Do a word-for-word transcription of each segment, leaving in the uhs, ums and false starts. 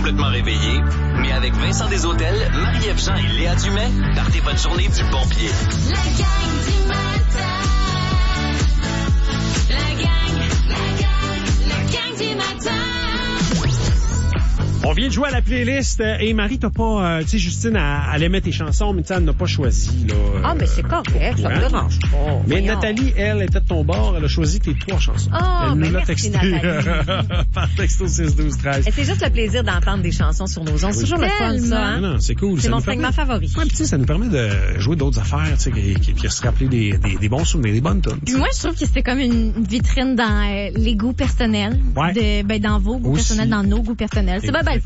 complètement réveillé, mais avec Vincent Desautels, Marie-Ève Jean et Léa Dumais, partez votre journée du bon pied. La gang du matin. La gang, la gang, la gang du matin. On vient de jouer à la playlist et Marie, t'as pas... Euh, tu sais, Justine, elle, elle aimait tes chansons, mais elle n'a pas choisi. Là, ah, mais c'est correct, ça me dérange pas. Mais Voyons. Nathalie, elle, était de ton bord, elle a choisi tes trois chansons. Oh, elle ben nous l'a merci, texté par texto six douze treize. Et c'est juste le plaisir d'entendre des chansons sur nos ondes. C'est toujours le fun, ça. Hein? Non, non, c'est cool. C'est ça mon segment favori. Ouais, tu sais, ça nous permet de jouer d'autres affaires, tu sais, qui, qui se rappeler des, des, des bons souvenirs, des bonnes tunes. Moi, je trouve que c'est comme une vitrine dans euh, les goûts personnels. Ouais. De, ben, dans vos goûts Aussi. personnels, dans nos goûts personnels. C'est pas belle.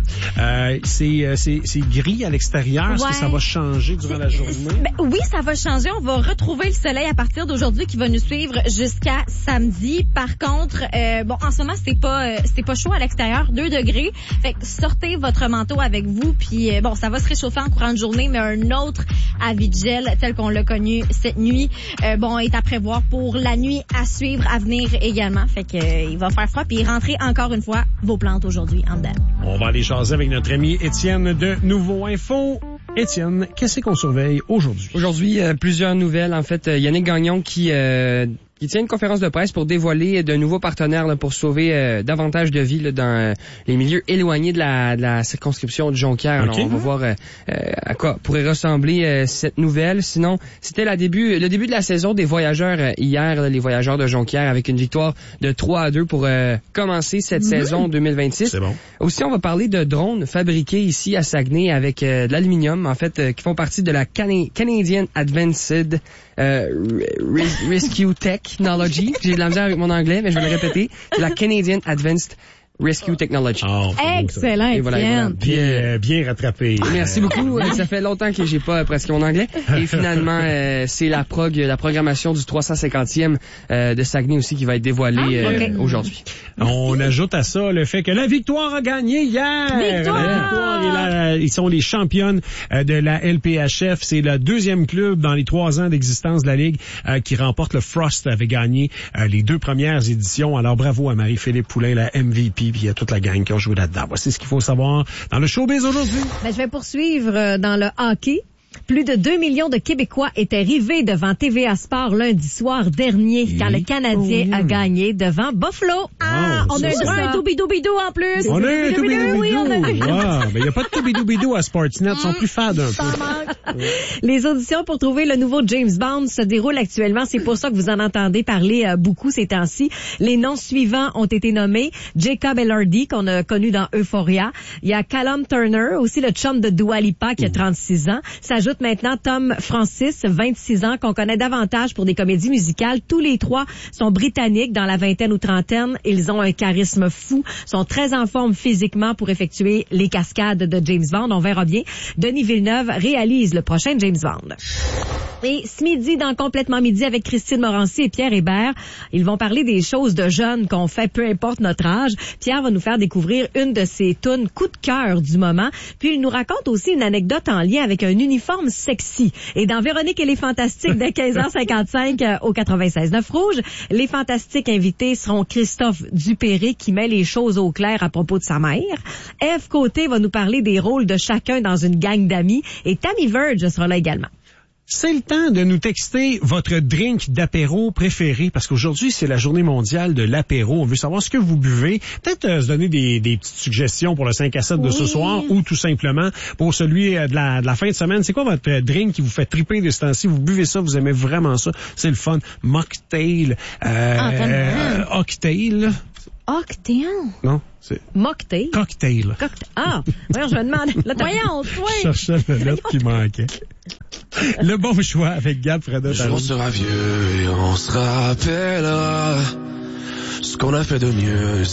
Euh, c'est, euh, c'est, c'est gris à l'extérieur. Est-ce Ouais. que ça va changer durant la journée? Ben, oui, ça va changer. On va retrouver le soleil à partir d'aujourd'hui qui va nous suivre jusqu'à samedi. Par contre, euh, bon, en ce moment, c'est pas, euh, c'est pas chaud à l'extérieur, deux degrés. Fait que sortez votre manteau avec vous. Puis euh, bon, ça va se réchauffer en courant de journée, mais un autre avis de gel tel qu'on l'a connu cette nuit, euh, bon, est à prévoir pour la nuit à suivre, à venir également. Fait que euh, il va faire froid. Puis rentrez encore une fois vos plantes aujourd'hui en dedans. On va aller jaser avec notre ami Étienne de Nouveau Info. Étienne, qu'est-ce qu'on surveille aujourd'hui? Aujourd'hui, euh, plusieurs nouvelles. En fait, euh, Yannick Gagnon qui... Euh Il tient une conférence de presse pour dévoiler de nouveaux partenaires là, pour sauver euh, davantage de vies là, dans euh, les milieux éloignés de la, de la circonscription de Jonquière. Okay. Alors, on va voir euh, euh, à quoi pourrait ressembler euh, cette nouvelle. Sinon, c'était la début, le début de la saison des voyageurs euh, hier, là, les voyageurs de Jonquière, avec une victoire de trois à deux pour euh, commencer cette mmh. saison deux mille vingt-six. C'est bon. Aussi, on va parler de drones fabriqués ici à Saguenay avec euh, de l'aluminium, en fait, euh, qui font partie de la Can- Canadian Advanced euh, Res- Rescue Technology. J'ai de la misère avec mon anglais, mais je vais le répéter. C'est la Canadian Advanced Rescue Technology. Oh, excellent, et voilà, et voilà. Bien, euh, bien rattrapé. Merci beaucoup. Ça fait longtemps que j'ai pas pratiqué mon anglais. Et finalement, euh, c'est la prog, la programmation du trois cent cinquantième euh, de Saguenay aussi qui va être dévoilée ah, okay. euh, aujourd'hui. On ajoute à ça le fait que la Victoire a gagné hier. Victoire! La Victoire est la, ils sont les championnes euh, de la L P H F. C'est le deuxième club dans les trois ans d'existence de la Ligue euh, qui remporte le Frost. Avait gagné euh, les deux premières éditions. Alors bravo à Marie-Philippe Poulain, la M V P, puis à toute la gang qui a joué là-dedans. Voici ce qu'il faut savoir dans le showbiz aujourd'hui. Ben, je vais poursuivre euh, dans le hockey. Plus de deux millions de Québécois étaient rivés devant T V A Sport lundi soir dernier quand le Canadien oh, a gagné devant Buffalo. Ah, oh, on a ça. un doubidou-bidou en plus. On a un doubidou-bidou. Oui, on a Ah, ben, il n'y a pas de doubidou-bidou à Sportsnet. Ils sont plus fades un peu. Les auditions pour trouver le nouveau James Bond se déroulent actuellement. C'est pour ça que vous en entendez parler euh, beaucoup ces temps-ci. Les noms suivants ont été nommés. Jacob Elordi, qu'on a connu dans Euphoria. Il y a Callum Turner, aussi le chum de Dua Lipa, qui a trente-six ans. S'ajoute maintenant Tom Francis, vingt-six ans, qu'on connaît davantage pour des comédies musicales. Tous les trois sont britanniques, dans la vingtaine ou trentaine. Ils ont un charisme fou, sont très en forme physiquement pour effectuer les cascades de James Bond. On verra bien. Denis Villeneuve réalise le prochain James Bond. Et ce midi, dans Complètement Midi, avec Christine Morancy et Pierre Hébert, ils vont parler des choses de jeunes qu'on fait, peu importe notre âge. Pierre va nous faire découvrir une de ses tunes coup de cœur du moment. Puis il nous raconte aussi une anecdote en lien avec un uniforme sexy. Et dans Véronique et les Fantastiques, dès quinze heures cinquante-cinq euh, au quatre-vingt-seize neuf Rouge, les fantastiques invités seront Christophe Dupéré qui met les choses au clair à propos de sa mère. Ève Côté va nous parler des rôles de chacun dans une gang d'amis. Et Tammy Verge sera là également. C'est le temps de nous texter votre drink d'apéro préféré, parce qu'aujourd'hui, c'est la journée mondiale de l'apéro. On veut savoir ce que vous buvez. Peut-être euh, se donner des, des petites suggestions pour le cinq à sept de oui. ce soir, ou tout simplement pour celui euh, de, la, de la fin de semaine. C'est quoi votre drink qui vous fait triper de ce temps-ci? Vous buvez ça, vous aimez vraiment ça. C'est le fun. Mocktail. Euh, ah, euh, Ocktail. Ocktail? Non, c'est... Mocktail? Cocktail. Cocktail. Ah, voyons, je me demande. Là, voyons, toi. Je cherchais la lettre qui manquait. Le bon choix avec Gab Freda. On sera vieux et on se rappellera ce qu'on a fait de mieux.